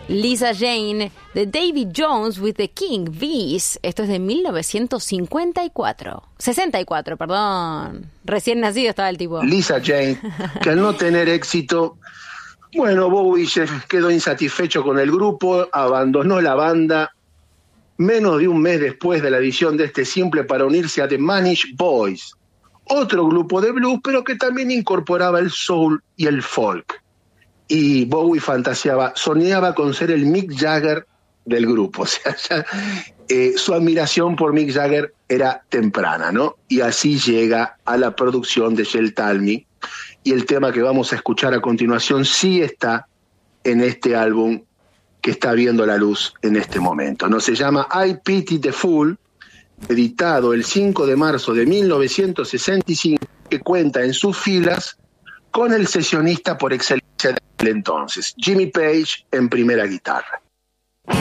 Lisa Jane, de Davy Jones with the King Bees. Esto es de 1954. 64, perdón. Recién nacido estaba el tipo. Lisa Jane, que al no tener éxito, bueno, Bowie quedó insatisfecho con el grupo, abandonó la banda menos de un mes después de la edición de este simple para unirse a The Manish Boys, otro grupo de blues, pero que también incorporaba el soul y el folk. Y Bowie soñaba con ser el Mick Jagger del grupo. O sea, su admiración por Mick Jagger era temprana, ¿no? Y así llega a la producción de Shel Talmy, y el tema que vamos a escuchar a continuación sí está en este álbum que está viendo la luz en este momento, ¿no? Se llama I Pity the Fool, editado el 5 de marzo de 1965, que cuenta en sus filas con el sesionista por excelencia del entonces, Jimmy Page, en primera guitarra.